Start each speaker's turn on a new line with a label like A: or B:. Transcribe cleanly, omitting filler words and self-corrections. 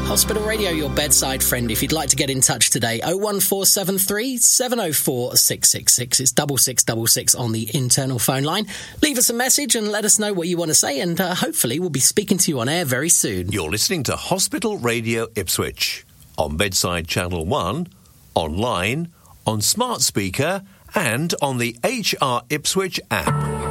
A: Hospital Radio, your bedside friend. If you'd like to get in touch today, 01473 704 666. It's 6666 on the internal phone line. Leave us a message and let us know what you want to say, and hopefully we'll be speaking to you on air very soon.
B: You're listening to Hospital Radio Ipswich on Bedside Channel 1, online, on smart speaker, and on the HR Ipswich app.